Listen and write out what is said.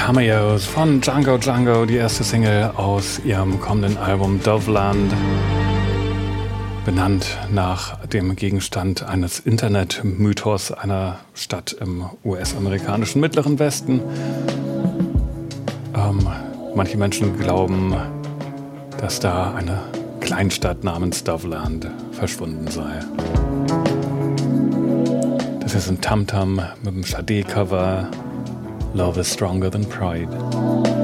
Cameos von Django Django, die erste Single aus ihrem kommenden Album Doveland, benannt nach dem Gegenstand eines Internetmythos einer Stadt im US-amerikanischen Mittleren Westen. Manche Menschen glauben, dass da eine Kleinstadt namens Doveland verschwunden sei. Das ist ein Tamtam mit dem Sade-Cover. Love is stronger than pride.